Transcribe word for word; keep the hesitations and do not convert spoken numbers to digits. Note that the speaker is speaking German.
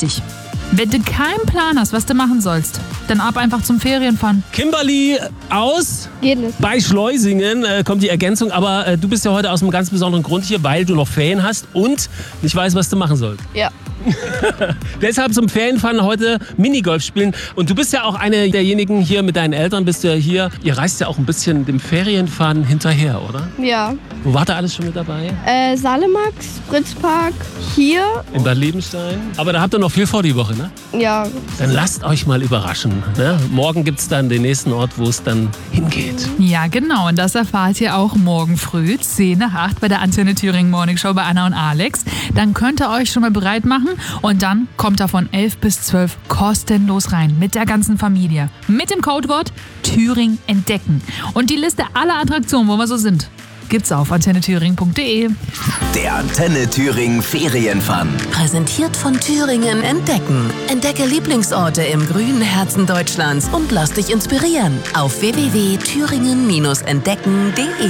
wichtig. Wenn du keinen Plan hast, was du machen sollst, dann ab einfach zum Ferienfahren. Kimberly aus Geht nicht. bei Schleusingen äh, kommt die Ergänzung, aber äh, du bist ja heute aus einem ganz besonderen Grund hier, weil du noch Ferien hast und nicht weißt, was du machen sollst. Ja. Deshalb zum Ferienfahren heute Minigolf spielen. Und du bist ja auch eine derjenigen hier mit deinen Eltern, bist du ja hier. Ihr reist ja auch ein bisschen dem Ferienfahren hinterher, oder? Ja. Wo war da alles schon mit dabei? Äh, Salemax, Fritzpark, hier. In Bad Lebenstein. Aber da habt ihr noch viel vor die Woche, ne? Ja. Dann lasst euch mal überraschen. Ne? Morgen gibt es dann den nächsten Ort, wo es dann hingeht. Ja, genau. Und das erfahrt ihr auch morgen früh, zehn nach acht bei der Antenne Thüringen Morning Show bei Anna und Alex. Dann könnt ihr euch schon mal bereit machen. Und dann kommt er von elf bis zwölf kostenlos rein mit der ganzen Familie. Mit dem Codewort Thüringen entdecken. Und die Liste aller Attraktionen, wo wir so sind, gibt's auf antenne thüringen punkt de. Der Antenne Thüringen Ferienfun. Präsentiert von Thüringen entdecken. Entdecke Lieblingsorte im grünen Herzen Deutschlands und lass dich inspirieren auf w w w punkt thüringen entdecken punkt de.